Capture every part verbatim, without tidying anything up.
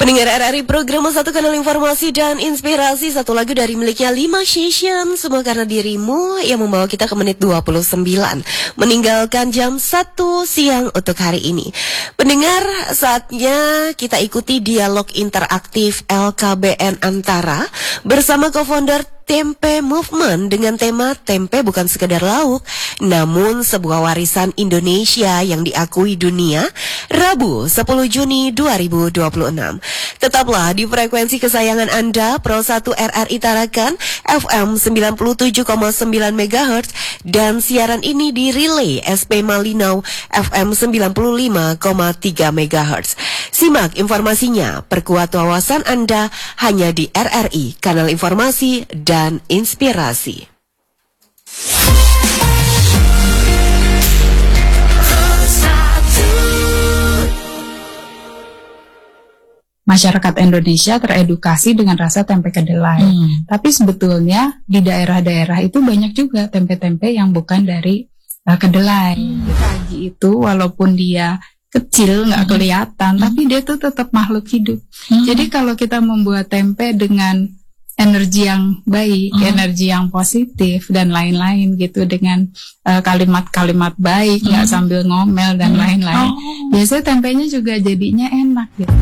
Pendengar R R I program satu kanal informasi dan inspirasi, satu lagu dari miliknya lima Session, semua karena dirimu, yang membawa kita ke menit dua puluh sembilan, meninggalkan jam satu siang untuk hari ini. Pendengar, saatnya kita ikuti dialog interaktif L K B N Antara bersama co-founder Tempe Movement dengan tema tempe bukan sekedar lauk, namun sebuah warisan Indonesia yang diakui dunia, Rabu sepuluh Juni dua ribu dua puluh enam. Tetaplah di frekuensi kesayangan Anda, Pro satu R R I Tarakan, F M sembilan puluh tujuh koma sembilan megahertz, dan siaran ini di relay S P Malinau F M sembilan puluh lima koma tiga megahertz. Simak informasinya, perkuat wawasan Anda hanya di R R I, kanal informasi dan inspirasi. Masyarakat Indonesia teredukasi dengan rasa tempe kedelai. Hmm. Tapi sebetulnya di daerah-daerah itu banyak juga tempe-tempe yang bukan dari uh, kedelai. Hmm. Saji itu walaupun dia kecil, nggak kelihatan, hmm. tapi dia tuh tetap makhluk hidup. Hmm. Jadi kalau kita membuat tempe dengan energi yang baik, hmm. energi yang positif dan lain-lain gitu, dengan uh, kalimat-kalimat baik, nggak hmm. sambil ngomel dan hmm. lain-lain, oh. biasanya tempenya juga jadinya enak gitu.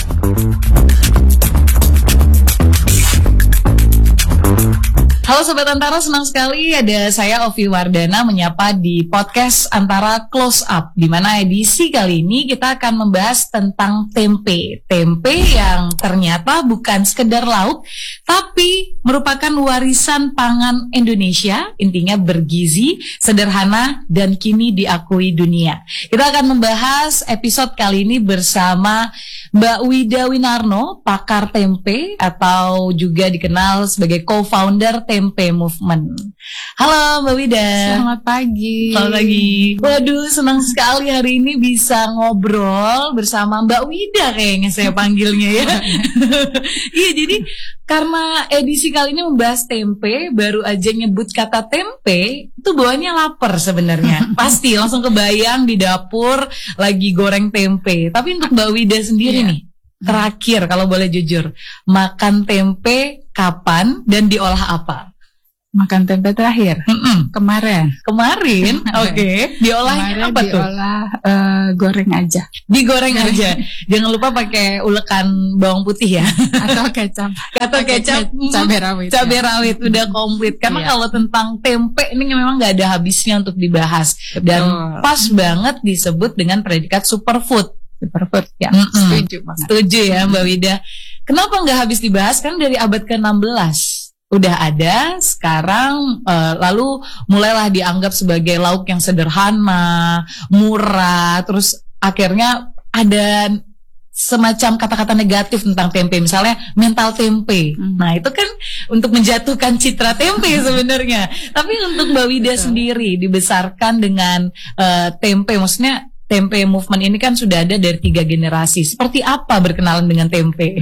Halo Sobat Antara, senang sekali ada saya Ovi Wardana menyapa di podcast Antara Close Up, di mana edisi kali ini kita akan membahas tentang tempe. Tempe yang ternyata bukan sekedar lauk, tapi merupakan warisan pangan Indonesia, intinya bergizi, sederhana, dan kini diakui dunia. Kita akan membahas episode kali ini bersama Mbak Wida Winarno, pakar tempe atau juga dikenal sebagai co-founder Tempe Movement. Halo Mbak Wida. Selamat pagi. Selamat pagi. Waduh, senang sekali hari ini bisa ngobrol bersama Mbak Wida, kayaknya saya panggilnya ya. Iya, jadi karena edisi kali ini membahas tempe, baru aja nyebut kata tempe, itu bawaannya lapar sebenarnya. Pasti langsung kebayang di dapur lagi goreng tempe. Tapi untuk Mbak Wida sendiri yeah. nih, terakhir kalau boleh jujur, makan tempe kapan dan diolah apa? Makan tempe terakhir? Mm-mm. Kemarin. Kemarin? Oke. Okay. Diolahnya apa diolah, tuh? Diolah uh, goreng aja. Digoreng aja. Jangan lupa pakai ulekan bawang putih ya. Atau kecap. Atau kecap. Cabai rawit. Cabai ya. rawit udah komplit. Karena yeah. kalau tentang tempe ini memang nggak ada habisnya untuk dibahas. Betul. Dan pas banget disebut dengan predikat superfood. Superfood ya. Mm-mm. Setuju banget. Setuju ya Mbak Wida. Kenapa nggak habis dibahas? Kan dari abad ke enam belas udah ada, sekarang uh, lalu mulailah dianggap sebagai lauk yang sederhana, murah, terus akhirnya ada semacam kata-kata negatif tentang tempe, misalnya mental tempe. Hmm. Nah itu kan untuk menjatuhkan citra tempe sebenarnya. Tapi untuk Mbak Wida Betul. sendiri dibesarkan dengan uh, tempe, maksudnya Tempe Movement ini kan sudah ada dari tiga generasi. Seperti apa berkenalan dengan tempe?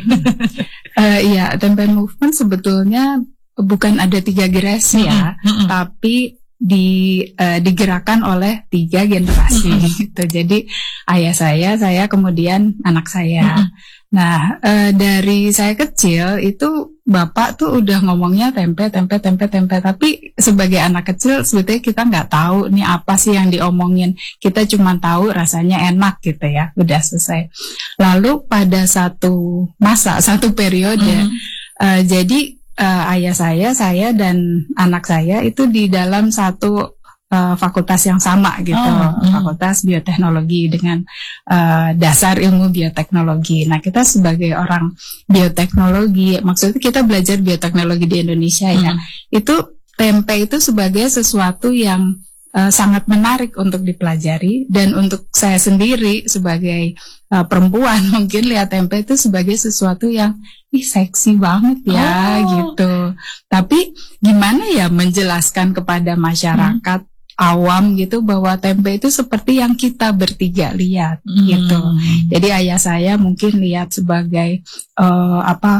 uh, iya, Tempe Movement sebetulnya bukan ada tiga generasi ya, mm-hmm. tapi di uh, digerakkan oleh tiga generasi. Mm-hmm. Gitu. Jadi ayah saya, saya kemudian anak saya. Mm-hmm. Nah uh, dari saya kecil itu bapak tuh udah ngomongnya tempe, tempe, tempe, tempe. Tapi sebagai anak kecil sebetulnya kita nggak tahu nih apa sih yang diomongin. Kita cuma tahu rasanya enak gitu ya. Udah selesai. Lalu pada satu masa, satu periode, mm-hmm. uh, jadi Uh, ayah saya, saya dan anak saya itu di dalam satu uh, fakultas yang sama gitu, oh, mm. fakultas bioteknologi dengan uh, dasar ilmu bioteknologi. Nah kita sebagai orang bioteknologi, maksudnya kita belajar bioteknologi di Indonesia ya, mm. itu tempe itu sebagai sesuatu yang uh, sangat menarik untuk dipelajari, dan untuk saya sendiri sebagai uh, perempuan mungkin lihat tempe itu sebagai sesuatu yang ih seksi banget ya, oh. gitu. Tapi gimana ya menjelaskan kepada masyarakat hmm. awam gitu bahwa tempe itu seperti yang kita bertiga lihat hmm. gitu. Jadi ayah saya mungkin lihat sebagai uh, apa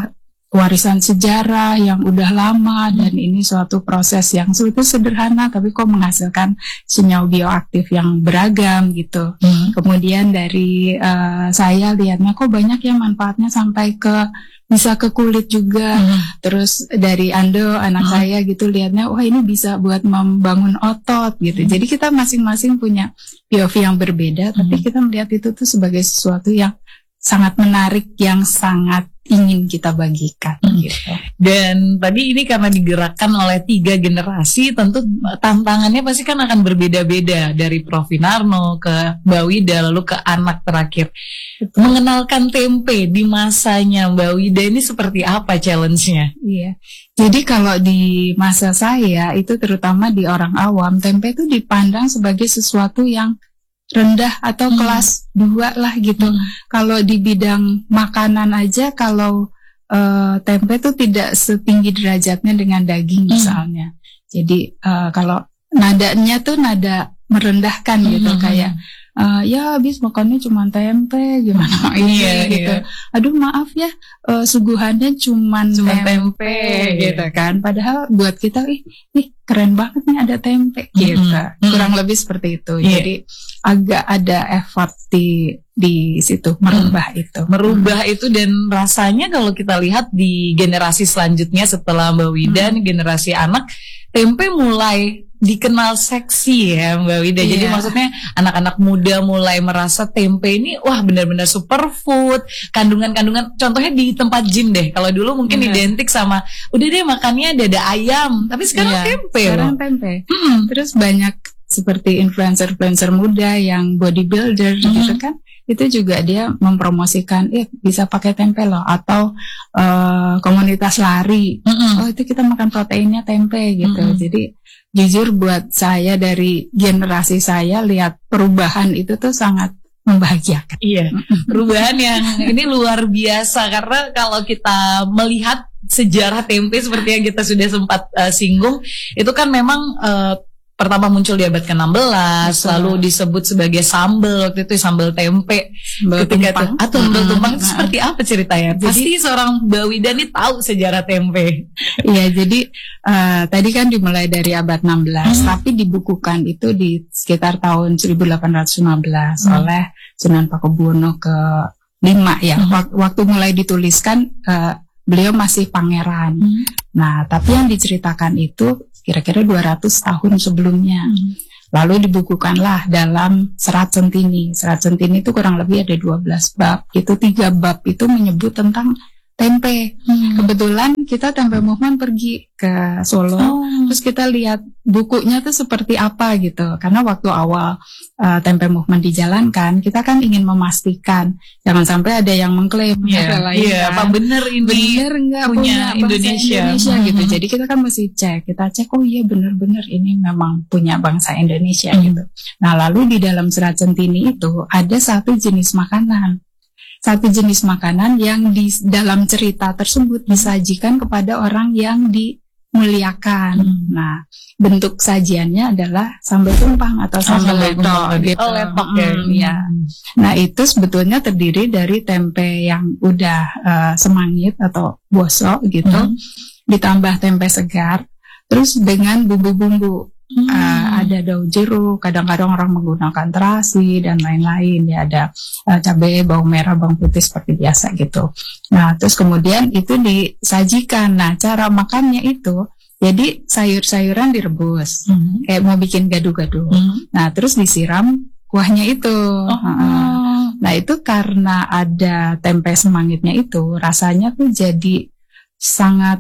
warisan sejarah yang udah lama, dan ini suatu proses yang sebetulnya sederhana tapi kok menghasilkan senyawa bioaktif yang beragam gitu. Hmm. Kemudian dari uh, saya lihatnya kok banyak ya manfaatnya sampai ke bisa ke kulit juga. Hmm. Terus dari Ando anak hmm. saya gitu lihatnya wah ini bisa buat membangun otot gitu. Hmm. Jadi kita masing-masing punya P O V yang berbeda, hmm. tapi kita melihat itu tuh sebagai sesuatu yang sangat menarik, yang sangat ingin kita bagikan hmm. gitu. Dan tadi ini karena digerakkan oleh tiga generasi, tentu tantangannya pasti kan akan berbeda-beda, dari Prof Winarno ke Mbak Wida lalu ke anak terakhir. Betul. Mengenalkan tempe di masanya Mbak Wida ini seperti apa challenge-nya? Iya. Jadi kalau di masa saya itu terutama di orang awam, tempe itu dipandang sebagai sesuatu yang rendah atau hmm. kelas dua lah gitu. Hmm. Kalau di bidang makanan aja, kalau uh, tempe tuh tidak setinggi derajatnya dengan daging misalnya. Hmm. Jadi uh, kalau nadanya tuh nada merendahkan hmm. gitu, kayak uh, ya habis makannya cuma tempe gimana ini iya, gitu. Iya. Aduh maaf ya, uh, suguhannya cuman cuma tempe, tempe gitu kan. Padahal buat kita ih, ih keren banget nih ada tempe gitu. Mm-hmm. Kurang lebih seperti itu. Yeah. Jadi agak ada effort di di situ merubah mm. itu. Merubah mm. itu, dan rasanya kalau kita lihat di generasi selanjutnya setelah Mbak Wida, mm. generasi anak, tempe mulai dikenal seksi ya Mbak Wida. Yeah. Jadi maksudnya anak-anak muda mulai merasa tempe ini wah benar-benar superfood, kandungan-kandungan, contohnya di tempat gym deh. Kalau dulu mungkin yeah. identik sama udah deh makannya dada ayam, tapi sekarang yeah. tempe. Sekarang tempe. Hmm. Terus banyak seperti influencer-influencer muda yang bodybuilder hmm. gitu kan, itu juga dia mempromosikan, eh bisa pakai tempe loh, atau uh, komunitas lari, hmm. oh itu kita makan proteinnya tempe gitu. Hmm. Jadi jujur buat saya dari generasi saya lihat perubahan itu tuh sangat membahagiakan. Iya, perubahan yang ini luar biasa, karena kalau kita melihat sejarah tempe seperti yang kita sudah sempat uh, singgung, itu kan memang uh, pertama muncul di abad ke enam belas, betul. Lalu disebut sebagai sambal, waktu itu sambal tempe. Sambal tumpang. Itu, atau sambal tumpang itu seperti apa ceritanya? Jadi, pasti seorang Mbak Wida nih tahu sejarah tempe. Iya, jadi uh, tadi kan dimulai dari abad enam belas, hmm. tapi dibukukan itu di sekitar tahun seribu delapan ratus lima belas hmm. oleh Sunan Pakubuwono ke lima ya. Hmm. Waktu mulai dituliskan uh, beliau masih pangeran. Hmm. Nah, tapi yang diceritakan itu kira-kira dua ratus tahun sebelumnya. Hmm. Lalu dibukukanlah dalam Serat Centini. Serat Centini itu kurang lebih ada dua belas bab. Itu tiga bab itu menyebut tentang tempe. Hmm. Kebetulan kita Tempe Movement pergi ke Solo, oh. terus kita lihat bukunya tuh seperti apa gitu. Karena waktu awal uh, Tempe Movement dijalankan, kita kan ingin memastikan jangan sampai ada yang mengklaim yeah, lain yeah, kan. Apa bener ini bener nggak punya, punya Indonesia, Indonesia hmm. gitu. Jadi kita kan mesti cek, kita cek oh iya bener-bener ini memang punya bangsa Indonesia hmm. gitu. Nah lalu di dalam Serat Centini itu ada satu jenis makanan. Satu jenis makanan yang di dalam cerita tersebut disajikan kepada orang yang dimuliakan. Hmm. Nah, bentuk sajiannya adalah sambal tumpang atau sambal oh, letok gitu. Oh, letok ya. Hmm, ya. Nah, itu sebetulnya terdiri dari tempe yang udah uh, semangit atau bosok gitu, hmm. ditambah tempe segar, terus dengan bumbu-bumbu. Hmm. Uh, ada daun jeruk, kadang-kadang orang menggunakan terasi dan lain-lain ya, ada uh, cabai, bawang merah, bawang putih seperti biasa gitu. Nah terus kemudian itu disajikan. Nah cara makannya itu jadi sayur-sayuran direbus, hmm. kayak mau bikin gado-gado. Hmm. Nah terus disiram kuahnya itu. Oh. Uh, nah itu karena ada tempe semangitnya itu, rasanya tuh jadi sangat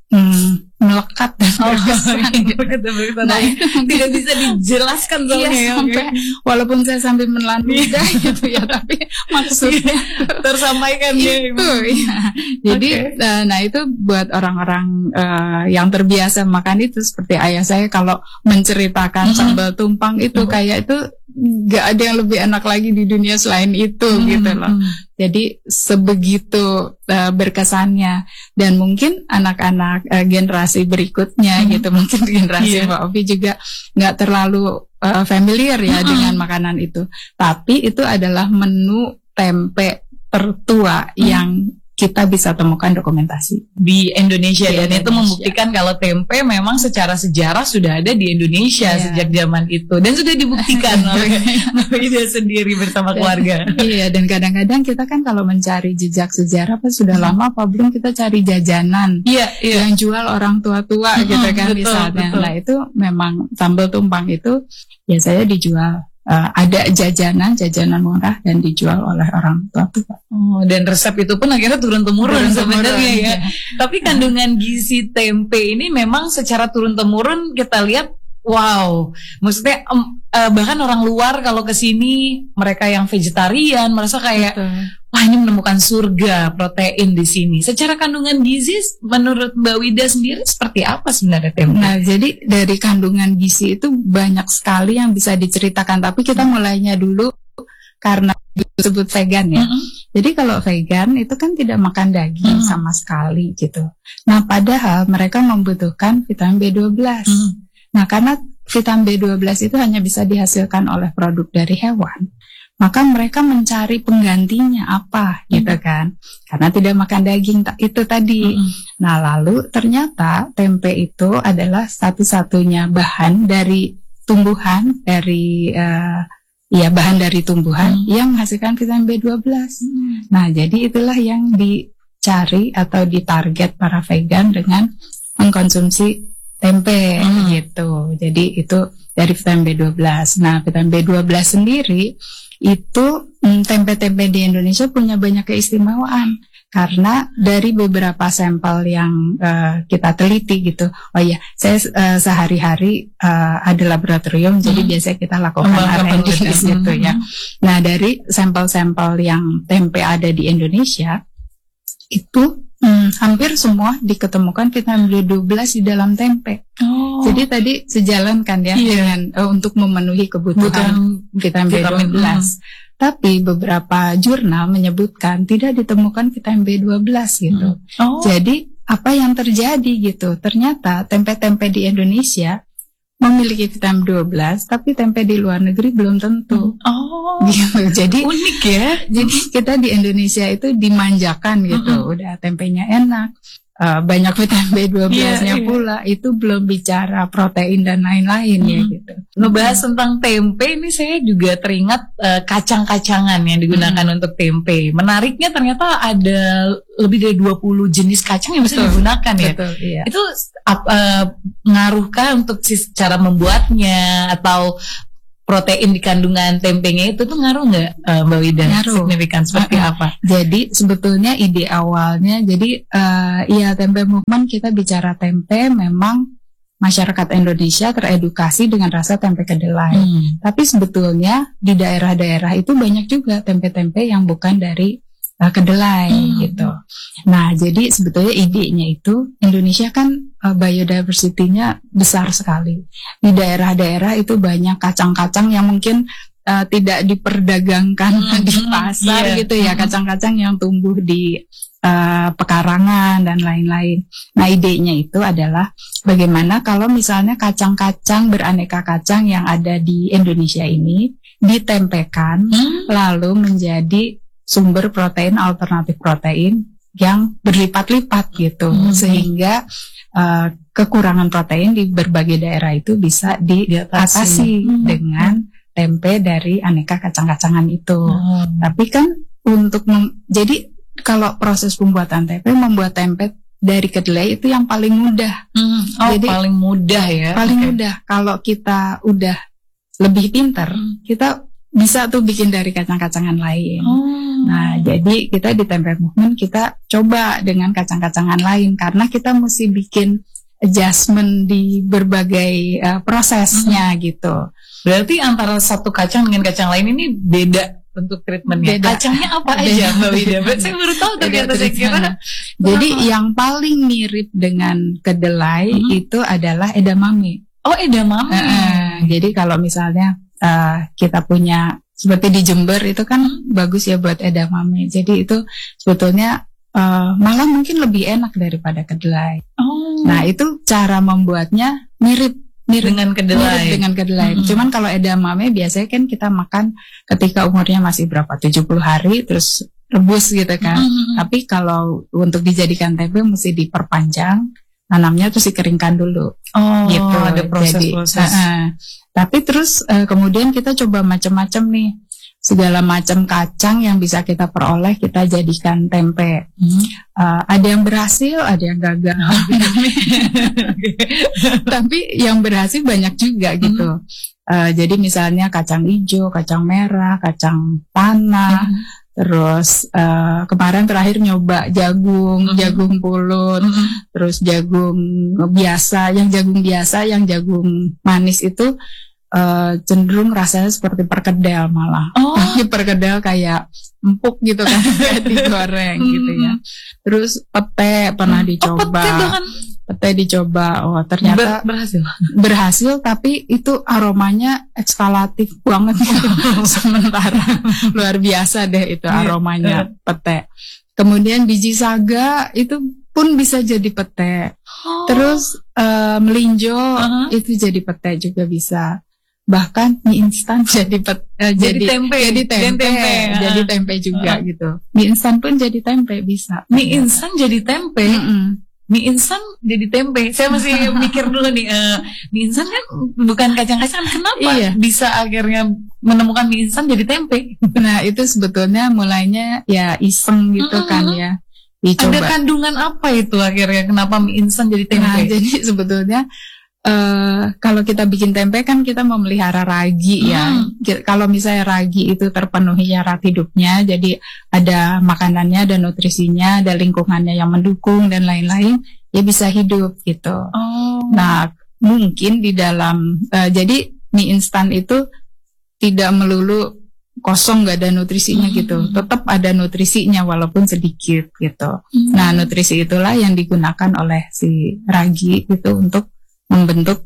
Hmm, melekat dan berkesan. Oh, gitu. Nah, itu tidak bisa dijelaskan soalnya iya, sampai okay. walaupun saya sambil menelan lidah gitu ya, tapi maksudnya tersampaikan itu ya. Jadi okay. uh, nah itu buat orang-orang uh, yang terbiasa makan itu, seperti ayah saya kalau menceritakan mm-hmm. sambal tumpang itu mm-hmm. kayak itu nggak ada yang lebih enak lagi di dunia selain itu mm-hmm. gitu loh. Jadi sebegitu uh, berkesannya, dan mungkin anak-anak uh, generasi berikutnya hmm. gitu, mungkin generasi yeah. Mbak Ovi juga nggak terlalu uh, familiar ya hmm. dengan makanan itu. Tapi itu adalah menu tempe tertua hmm. yang kita bisa temukan dokumentasi di Indonesia, di dan Indonesia. Itu membuktikan kalau tempe memang secara sejarah sudah ada di Indonesia yeah. sejak zaman itu, dan sudah dibuktikan oleh Ida sendiri bersama keluarga. Iya, dan kadang-kadang kita kan kalau mencari jejak sejarah pas sudah hmm. lama apa belum, kita cari jajanan yeah, yeah. yang jual orang tua-tua hmm, gitu kan betul, misalnya. Betul. Nah itu memang sambal tumpang itu biasanya dijual. Uh, ada jajanan, jajanan murah dan dijual oleh orang tua tua. Oh, dan resep itu pun akhirnya turun-temurun sebenarnya ya. ya. Tapi kandungan gizi tempe ini memang secara turun-temurun kita lihat, wow. Maksudnya um, uh, bahkan orang luar kalau ke sini, mereka yang vegetarian merasa kayak, betul. Wah ini menemukan surga protein di sini. Secara kandungan gizi, menurut Mbak Wida sendiri seperti apa sebenarnya tempe? Nah, jadi dari kandungan gizi itu banyak sekali yang bisa diceritakan. Tapi kita mulainya dulu karena disebut vegan ya. Mm-hmm. Jadi kalau vegan itu kan tidak makan daging mm-hmm. sama sekali gitu. Nah, padahal mereka membutuhkan vitamin B dua belas. Mm-hmm. Nah, karena vitamin B dua belas itu hanya bisa dihasilkan oleh produk dari hewan, maka mereka mencari penggantinya apa, gitu mm-hmm. kan? Karena tidak makan daging itu tadi. Mm-hmm. Nah, lalu ternyata tempe itu adalah satu-satunya bahan dari tumbuhan, dari uh, ya bahan dari tumbuhan mm-hmm. yang menghasilkan vitamin B dua belas. Mm-hmm. Nah, jadi itulah yang dicari atau ditarget para vegan dengan mengkonsumsi tempe mm-hmm. gitu. Jadi itu dari vitamin B dua belas. Nah, vitamin B dua belas sendiri itu hmm, tempe-tempe di Indonesia punya banyak keistimewaan karena dari beberapa sampel yang uh, kita teliti gitu. Oh iya, saya uh, sehari-hari uh, ada laboratorium, hmm. jadi biasanya kita lakukan R and D di situ ya. Nah, dari sampel-sampel yang tempe ada di Indonesia itu Hmm, hampir semua diketemukan vitamin B dua belas di dalam tempe. Oh. Jadi tadi sejalan kan ya yeah. dengan uh, untuk memenuhi kebutuhan Bukan, vitamin B dua belas. Hmm. Tapi beberapa jurnal menyebutkan tidak ditemukan vitamin B dua belas gitu. Hmm. Oh. Jadi apa yang terjadi gitu? Ternyata tempe-tempe di Indonesia memiliki vitamin B dua belas, tapi tempe di luar negeri belum tentu. Oh, gitu. Jadi unik ya. Jadi kita di Indonesia itu dimanjakan gitu, mm-hmm. udah tempenya enak, uh, banyak vitamin B dua belas-nya yeah, pula. Yeah. Itu belum bicara protein dan lain-lain mm-hmm. ya gitu. Ngebahas tentang tempe ini saya juga teringat uh, kacang-kacangan yang digunakan mm-hmm. untuk tempe. Menariknya ternyata ada lebih dari dua puluh jenis kacang yang bisa betul, digunakan ya. Betul, iya. Itu uh, ngaruhkah untuk cara membuatnya atau protein di kandungan tempenya itu tuh ngaruh nggak uh, Mbak Wida? Ngaruh. Signifikan seperti uh, apa? Jadi sebetulnya ide awalnya, jadi uh, ya tempe movement kita bicara tempe memang masyarakat Indonesia teredukasi dengan rasa tempe kedelai. Hmm. Tapi sebetulnya di daerah-daerah itu banyak juga tempe-tempe yang bukan dari Uh, kedelai hmm. gitu. Nah, jadi sebetulnya idenya itu Indonesia kan uh, biodiversity-nya besar sekali. Di daerah-daerah itu banyak kacang-kacang yang mungkin uh, tidak diperdagangkan hmm. di pasar yeah. gitu ya, kacang-kacang yang tumbuh di uh, pekarangan dan lain-lain. Nah, idenya itu adalah bagaimana kalau misalnya kacang-kacang beraneka kacang yang ada di Indonesia ini ditempekan hmm. lalu menjadi sumber protein, alternatif protein yang berlipat-lipat gitu, hmm. sehingga uh, kekurangan protein di berbagai daerah itu bisa diatasi hmm. dengan tempe dari aneka kacang-kacangan itu. Hmm. Tapi kan untuk mem- jadi kalau proses pembuatan tempe, membuat tempe dari kedelai itu yang paling mudah. Hmm. Oh, jadi paling mudah ya. Paling okay. mudah. Kalau kita udah lebih pintar, hmm. kita bisa tuh bikin dari kacang-kacangan lain. Oh. Nah, jadi kita di tempe movement kita coba dengan kacang-kacangan lain karena kita mesti bikin adjustment di berbagai uh, prosesnya hmm. gitu. Berarti antara satu kacang dengan kacang lain ini beda bentuk treatmentnya. Beda. Kacangnya apa beda. aja Mbak Wida? Saya baru tahu ternyata saya kira. Jadi oh. yang paling mirip dengan kedelai hmm. itu adalah edamame. Oh, edamame. Uh, jadi kalau misalnya Uh, kita punya seperti di Jember itu kan hmm. bagus ya buat edamame. Jadi itu sebetulnya uh, malah mungkin lebih enak daripada kedelai. Oh. Nah, itu cara membuatnya mirip mirip dengan kedelai. Mirip dengan kedelai. Hmm. Cuman kalau edamame biasanya kan kita makan ketika umurnya masih berapa tujuh puluh hari, terus rebus gitu kan. Mm-hmm. Tapi kalau untuk dijadikan tempe mesti diperpanjang, nanamnya terus dikeringkan dulu. Oh, gitu. Ada proses-proses. Jadi, uh, tapi terus uh, kemudian kita coba macam-macam nih. Segala macam kacang yang bisa kita peroleh kita jadikan tempe. Hmm. Uh, ada yang berhasil, ada yang gagal. Tapi yang berhasil banyak juga gitu. Hmm. Uh, jadi misalnya kacang hijau, kacang merah, kacang tanah. Hmm. Terus uh, kemarin terakhir nyoba jagung, hmm. jagung pulut, hmm. terus jagung biasa, yang jagung biasa, yang jagung manis itu Uh, cenderung rasanya seperti perkedel malah. Oh. Perkedel kayak empuk gitu kan, kayak digoreng mm. gitu ya. Terus pete pernah mm. dicoba. Oh, pete bahkan. Pete dicoba. Oh, ternyata Ber- berhasil. Berhasil, tapi itu aromanya ekskalatif banget gitu. Sementara luar biasa deh itu aromanya pete. Kemudian biji saga itu pun bisa jadi pete. Oh. Terus uh, melinjo uh-huh. itu jadi pete juga bisa. Bahkan mie instan jadi pet, uh, jadi, jadi tempe, jadi tempe, tempe jadi tempe juga uh. gitu. Mie instan pun jadi tempe bisa. Mie ya. instan jadi tempe. Mm-mm. Mie instan jadi tempe. Saya masih mikir dulu nih, uh, mie instan kan bukan kacang-kacang, kenapa iya. bisa akhirnya menemukan mie instan jadi tempe? Nah itu sebetulnya mulainya ya iseng gitu mm-hmm. kan ya. Dicoba. Ada kandungan apa itu akhirnya kenapa mie instan jadi tempe? Nah, jadi sebetulnya Uh, kalau kita bikin tempe kan kita memelihara ragi ya. Hmm. Kalau misalnya ragi itu terpenuhi syarat hidupnya, jadi ada makanannya, ada nutrisinya, ada lingkungannya yang mendukung dan lain-lain, ya bisa hidup gitu. Oh. Nah mungkin di dalam uh, jadi mie instan itu tidak melulu kosong nggak ada nutrisinya hmm. gitu, tetap ada nutrisinya walaupun sedikit gitu. Hmm. Nah nutrisi itulah yang digunakan oleh si ragi itu untuk membentuk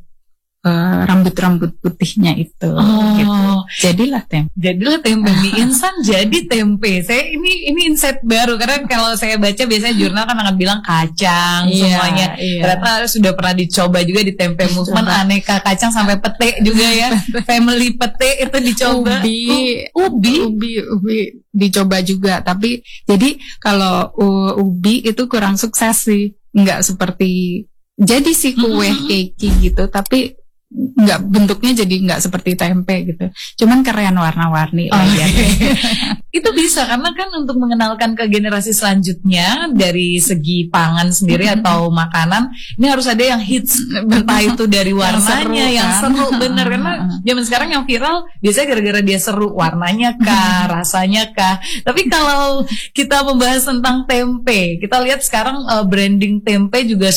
uh, rambut-rambut putihnya itu. Oh. Gitu. Jadilah tempe. Jadilah tempe mie instan jadi tempe. Saya ini ini insight baru karena kalau saya baca biasanya jurnal kan akan bilang kacang iya, semuanya. Iya. Ternyata sudah pernah dicoba juga di tempe movement aneka kacang sampai pete juga ya. Family pete itu dicoba. Ubi, uh, ubi, ubi, ubi dicoba juga. Tapi jadi kalau uh, ubi itu kurang sukses sih. Enggak seperti jadi sih kue mm-hmm. keki gitu, tapi nggak bentuknya jadi nggak seperti tempe gitu. Cuman keren warna-warni. Oh, okay. Itu bisa karena kan untuk mengenalkan ke generasi selanjutnya dari segi pangan sendiri mm-hmm. atau makanan, ini harus ada yang hits, entah itu dari warnanya yang seru, yang seru bener karena zaman sekarang yang viral biasanya gara-gara dia seru, warnanya kah, rasanya kah. Tapi kalau kita membahas tentang tempe, kita lihat sekarang uh, branding tempe juga